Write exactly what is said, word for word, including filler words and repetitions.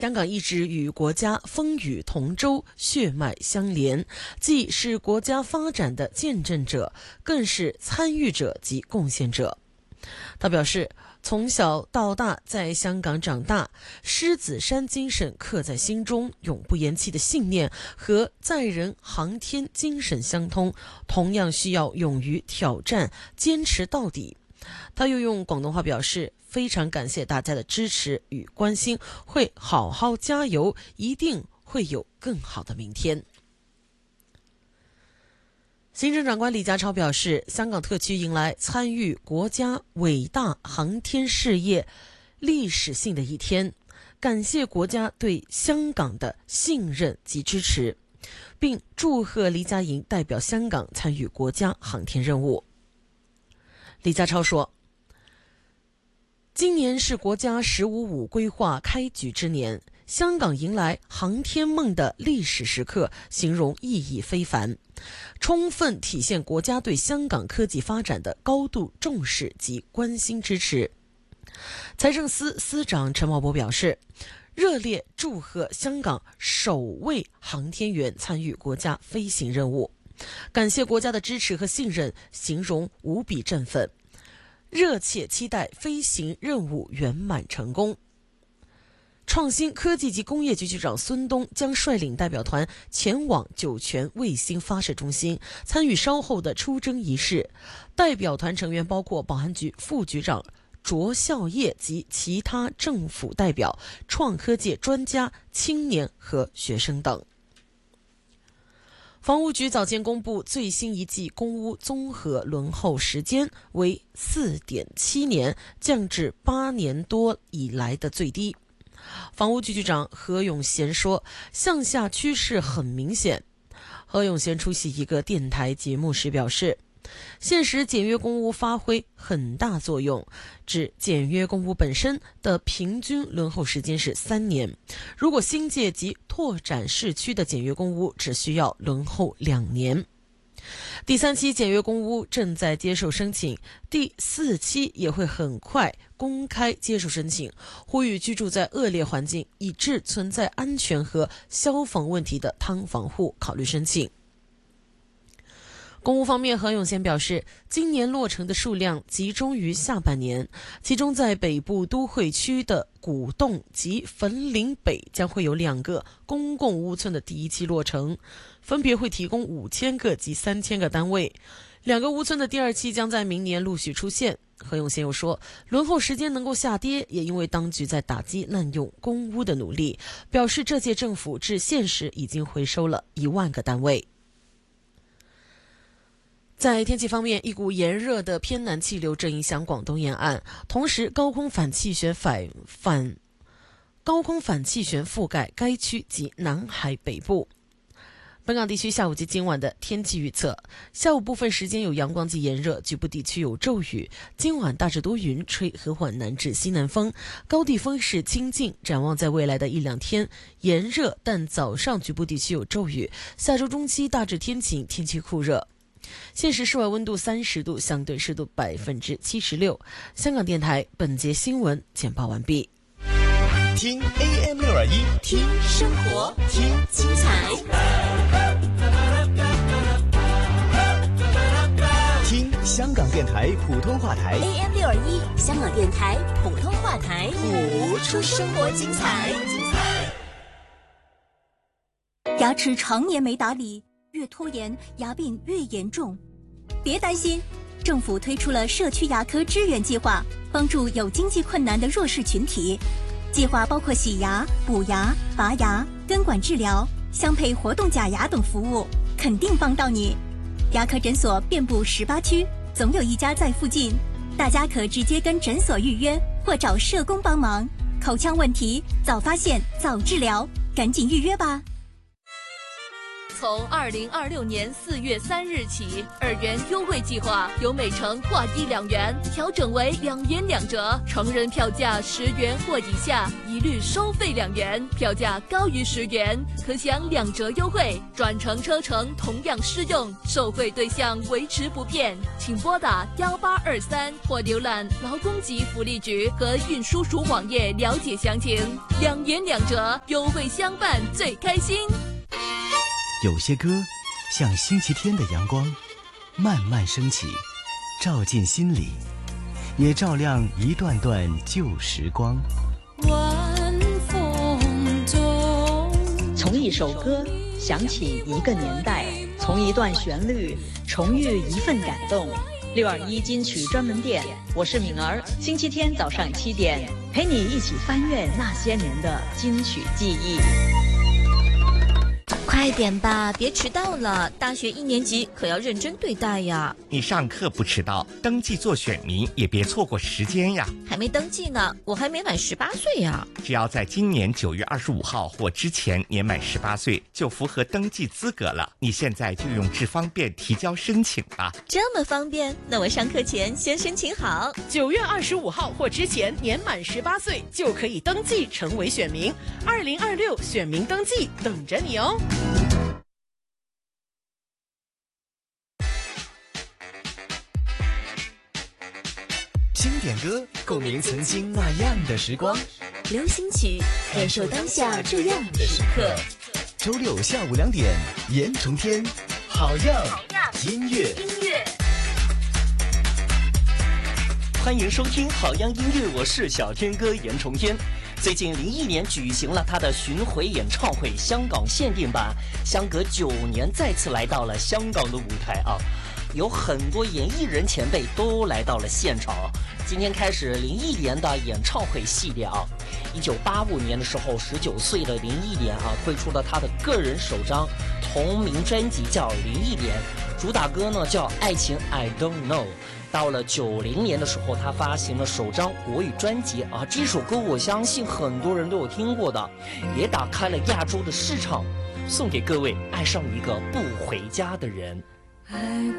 香港一直与国家风雨同舟，血脉相连，既是国家发展的见证者，更是参与者及贡献者。他表示，从小到大在香港长大，狮子山精神刻在心中，永不言弃的信念和载人航天精神相通，同样需要勇于挑战，坚持到底。他又用广东话表示，非常感谢大家的支持与关心，会好好加油，一定会有更好的明天。行政长官李家超表示，香港特区迎来参与国家伟大航天事业历史性的一天，感谢国家对香港的信任及支持，并祝贺黎家营代表香港参与国家航天任务。李家超说，今年是国家十五五规划开局之年，香港迎来航天梦的历史时刻，形容意义非凡，充分体现国家对香港科技发展的高度重视及关心支持。财政司司长陈茂波表示，热烈祝贺香港首位航天员参与国家飞行任务，感谢国家的支持和信任，形容无比振奋，热切期待飞行任务圆满成功。创新科技及工业局局长孙东将率领代表团前往酒泉卫星发射中心，参与稍后的出征仪式。代表团成员包括保安局副局长卓孝业及其他政府代表、创科界专家、青年和学生等。房屋局早前公布最新一季公屋综合轮候时间为 四点七 年，降至八年多以来的最低。房屋局局长何永贤说，向下趋势很明显。何永贤出席一个电台节目时表示，现实简约公屋发挥很大作用，指简约公屋本身的平均轮候时间是三年，如果新界及拓展市区的简约公屋只需要轮候两年。第三期简约公屋正在接受申请，第四期也会很快公开接受申请，呼吁居住在恶劣环境以致存在安全和消防问题的劏房户考虑申请。公屋方面，何永贤表示，今年落成的数量集中于下半年，其中在北部都会区的古洞及粉岭北将会有两个公共屋村的第一期落成，分别会提供五千个及三千个单位。两个屋村的第二期将在明年陆续出现。何永贤又说，轮候时间能够下跌，也因为当局在打击滥用公屋的努力，表示这届政府至现时已经回收了一万个单位。在天气方面，一股炎热的偏南气流正影响广东沿岸，同时高空反气旋反反高空反气旋覆盖该区及南海北部。本港地区下午及今晚的天气预测，下午部分时间有阳光及炎热，局部地区有骤雨，今晚大致多云，吹和缓南至西南风，高地风势清劲。展望在未来的一两天炎热，但早上局部地区有骤雨，下周中期大致天晴，天气酷热。现时室外温度三十度，相对湿度百分之七十六。香港电台本节新闻简报完毕。 听 A M 六二一， 听生活，听精彩， 听香港电台普通话台 A M 六二一，香港电台普通话台，谱出生活精彩。 牙齿常年没打理，越拖延牙病越严重。别担心，政府推出了社区牙科支援计划，帮助有经济困难的弱势群体。计划包括洗牙、补牙、拔牙、根管治疗、镶配活动假牙等服务，肯定帮到你。牙科诊所遍布十八区，总有一家在附近，大家可直接跟诊所预约，或找社工帮忙。口腔问题早发现早治疗，赶紧预约吧。 从二零二六年四月三日起，二元优惠计划由每程挂一两元调整为两元两折，成人票价十元或以下一律收费两元，票价高于十元可享两折优惠，转乘车程同样适用，受惠对象维持不变，请拨打幺八二三或浏览劳工及福利局和运输署网页了解详情。两元两折，优惠相伴最开心。 有些歌像星期天的阳光，慢慢升起，照进心里，也照亮一段段旧时光。 晚风中， 从一首歌想起一个年代，从一段旋律重遇一份感动。六二一金曲专门店，我是敏儿，星期天早上七点，陪你一起翻阅那些年的金曲记忆。 快点吧，别迟到了！大学一年级可要认真对待呀。 你上课不迟到，登记做选民也别错过时间呀。 还没登记呢，我还没满十八岁呀。 只要在今年九月二十五号或之前年满十八岁，就符合登记资格了。你现在就用智方便提交申请吧。 这么方便？那我上课前先申请好。 九月二十五号或之前年满十八岁就可以登记成为选民。二零二六选民登记等着你哦。 经典歌，共鸣曾经那样的时光； 流行曲，感受当下这样的时刻。 周六下午两点，严重天，好样音乐。 音乐， 欢迎收听好样音乐，我是小天哥严重天。最近零一年举行了他的巡回演唱会香港限定版，相隔九年再次来到了香港的舞台啊。有很多演艺人前辈都来到了现场。今天开始林忆莲的演唱会系列啊。一九八五年的时候，十九岁的林忆莲啊推出了她的个人首张同名专辑，叫《林忆莲》，主打歌呢叫《爱情 I Don't Know》。到了九零年的时候，她发行了首张国语专辑啊，这首歌我相信很多人都有听过的，也打开了亚洲的市场，送给各位爱上一个不回家的人。 爱